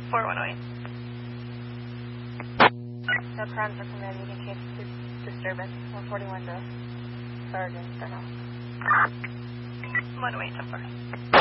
4108. No crimes are committed in case of disturbance. 141 to Sergeant. 108, 10-4.